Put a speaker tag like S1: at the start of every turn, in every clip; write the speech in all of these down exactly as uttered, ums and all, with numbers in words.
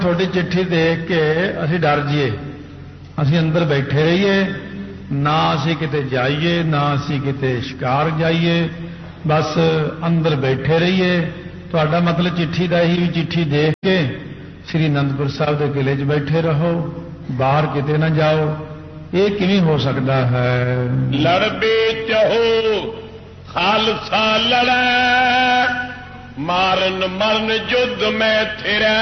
S1: ਤੁਹਾਡੀ ਚਿੱਠੀ ਦੇਖ ਕੇ ਅਸੀਂ ਡਰ ਜਾਈਏ, ਅਸੀਂ ਅੰਦਰ ਬੈਠੇ ਰਹੀਏ, ਨਾ ਅਸੀਂ ਕਿਤੇ ਜਾਈਏ, ਨਾ ਅਸੀਂ ਕਿਤੇ ਸ਼ਿਕਾਰ ਜਾਈਏ, ਬਸ ਅੰਦਰ ਬੈਠੇ ਰਹੀਏ। ਤੁਹਾਡਾ ਮਤਲਬ ਚਿੱਠੀ ਦਾ ਇਹੀ ਵੀ ਚਿੱਠੀ ਦੇਖ ਕੇ ਸ੍ਰੀ ਅਨੰਦਪੁਰ ਸਾਹਿਬ ਦੇ ਕਿਲੇ 'ਚ ਬੈਠੇ ਰਹੋ, ਬਾਹਰ ਕਿਤੇ ਨਾ ਜਾਓ। ਇਹ ਕਿਵੇਂ ਹੋ ਸਕਦਾ ਹੈ?
S2: ਲੜਬੇ ਚਾਹੋ ਖਾਲਸਾ ਲੜੈ, ਮਾਰਨ ਮਰਨ ਯੁੱਧ ਮੈਂ ਥਿਰੈ।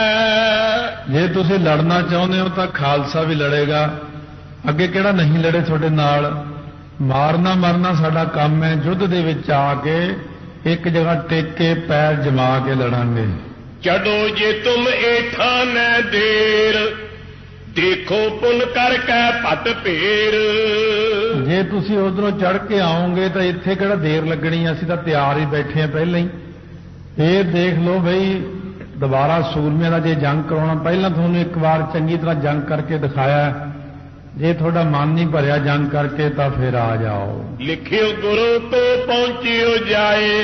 S1: ਜੇ ਤੁਸੀਂ ਲੜਨਾ ਚਾਹੁੰਦੇ ਹੋ ਤਾਂ ਖਾਲਸਾ ਵੀ ਲੜੇਗਾ। ਅੱਗੇ ਕਿਹੜਾ ਨਹੀਂ ਲੜੇ ਤੁਹਾਡੇ ਨਾਲ? ਮਾਰਨਾ ਮਰਨਾ ਸਾਡਾ ਕੰਮ ਹੈ। ਯੁੱਧ ਦੇ ਵਿੱਚ ਆ ਕੇ ਇੱਕ ਜਗ੍ਹਾ ਟਿਕ ਕੇ ਪੈਰ ਜਮਾ ਕੇ ਲੜਾਂਗੇ।
S2: ਚੜੋ ਜੇ ਤੁਮ ਏਠਾ ਨੈ ਦੇਰ, ਦੇਖੋ ਪੁਨ ਕਰਕੇ ਭਟ ਭੇਰ।
S1: ਜੇ ਤੁਸੀਂ ਉਧਰੋਂ ਚੜ ਕੇ ਆਓਗੇ ਤਾਂ ਇੱਥੇ ਕਿਹੜਾ ਦੇਰ ਲੱਗਣੀ? ਅਸੀਂ ਤਾਂ ਤਿਆਰ ਹੀ ਬੈਠੇ ਹਾਂ ਪਹਿਲਾਂ ਹੀ। ਇਹ ਦੇਖ ਲਓ ਬਈ, ਦੁਬਾਰਾ ਸੂਰਮਿਆਂ ਦਾ ਜੇ ਜੰਗ ਕਰਾਉਣਾ, ਪਹਿਲਾਂ ਤੁਹਾਨੂੰ ਇੱਕ ਵਾਰ ਚੰਗੀ ਤਰ੍ਹਾਂ ਜੰਗ ਕਰਕੇ ਦਿਖਾਇਆ। ਜੇ ਤੁਹਾਡਾ ਮਨ ਨਹੀਂ ਭਰਿਆ ਜੰਗ ਕਰਕੇ ਤਾਂ ਫਿਰ ਆ ਜਾਓ।
S2: ਲਿਖਿਓ ਗੁਰੂ ਤੋਂ ਪਹੁੰਚਿਓ ਜਾਏ,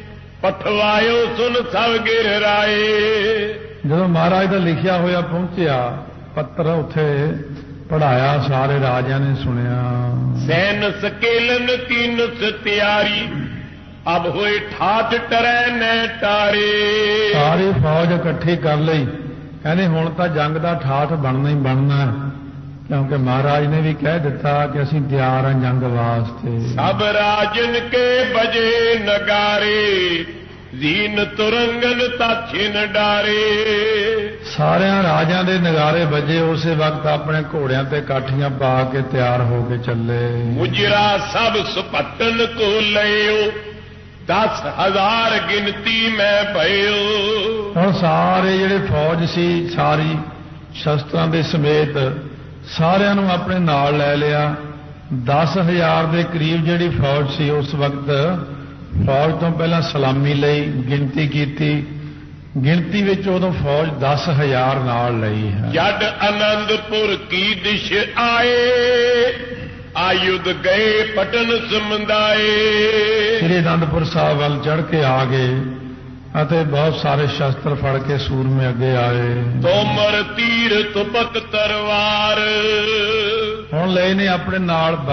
S2: ਪਠਵਾਇਓ ਸੁਨ ਸਭ ਗਿਰ ਰਾਏ।
S1: ਜਦੋਂ ਮਹਾਰਾਜ ਦਾ ਲਿਖਿਆ ਹੋਇਆ ਪਹੁੰਚਿਆ ਪੱਤਰ, ਉੱਥੇ ਪੜਾਇਆ, ਸਾਰੇ ਰਾਜਿਆਂ ਨੇ ਸੁਣਿਆ।
S2: ਸੈਨ ਸਕੇਲਨ ਕੀਨਸ ਤਿਆਰੀ, ਅਬ ਹੋਏ ਠਾਠ ਟਰੈ ਨੈ ਟਾਰੇ।
S1: ਸਾਰੀ ਫੌਜ ਇਕੱਠੀ ਕਰ ਲਈ। ਕਹਿੰਦੇ ਹੁਣ ਤਾਂ ਜੰਗ ਦਾ ਠਾਠ ਬਣਨਾ ਹੀ ਬਣਨਾ ਹੈ, ਕਿਉਂਕਿ ਮਹਾਰਾਜ ਨੇ ਵੀ ਕਹਿ ਦਿੱਤਾ ਕਿ ਅਸੀਂ ਤਿਆਰ ਹਾਂ ਜੰਗ ਵਾਸਤੇ।
S2: ਸਭ ਰਾਜਨ ਕੇ ਬਜੇ ਨਗਾਰੇ, ਜ਼ੀਨ ਤੁਰੰਗਨ ਤਾਛਿਨ ਡਾਰੇ।
S1: ਸਾਰਿਆਂ ਰਾਜਾਂ ਦੇ ਨਗਾਰੇ ਵੱਜੇ। ਉਸੇ ਵਕਤ ਆਪਣੇ ਘੋੜਿਆਂ ਤੇ ਕਾਠੀਆਂ ਪਾ ਕੇ ਤਿਆਰ ਹੋ ਕੇ ਚੱਲੇ।
S2: ਮੁਜਰਾ ਸਭ ਸੁਪੱਟਨ ਕੋ ਲਇਓ, ਦਸ ਹਜ਼ਾਰ ਗਿਣਤੀ ਮੈਂ ਭਇਓ।
S1: ਹੁਣ ਸਾਰੇ ਜਿਹੜੇ ਫੌਜ ਸੀ, ਸਾਰੀ ਸ਼ਸਤਰਾਂ ਦੇ ਸਮੇਤ ਸਾਰਿਆਂ ਨੂੰ ਆਪਣੇ ਨਾਲ ਲੈ ਲਿਆ। ਦਸ ਹਜ਼ਾਰ ਦੇ ਕਰੀਬ ਜਿਹੜੀ ਫੌਜ ਸੀ ਉਸ ਵਕਤ, ਫੌਜ ਤੋਂ ਪਹਿਲਾਂ ਸਲਾਮੀ ਲਈ, ਗਿਣਤੀ ਕੀਤੀ। ਗਿਣਤੀ ਵਿੱਚ ਉਦੋਂ ਫੌਜ ਦਸ ਹਜ਼ਾਰ ਨਾਲ ਲਈ ਹੈ।
S2: ਜਦ ਆਨੰਦਪੁਰ ਕੀ ਦਿਸ਼ ਆਏ, ਆਯੁਧ ਗਏ ਪਟਨ ਸਮੁੰਦਾਏ।
S1: ਸ੍ਰੀ ਅਨੰਦਪੁਰ ਸਾਹਿਬ ਵੱਲ ਚੜ੍ਹ ਕੇ ਆ ਗਏ ਅਤੇ ਬਹੁਤ ਸਾਰੇ ਸ਼ਸਤਰ ਫੜ ਕੇ ਸੂਰਮੇ ਅੱਗੇ ਆਏ।
S2: ਤੋਮਰ ਤੀਰ ਤੁਪਕ ਤਰਵਾਰ,
S1: ਹੁਣ ਲਏ ਨੇ ਆਪਣੇ ਨਾਲ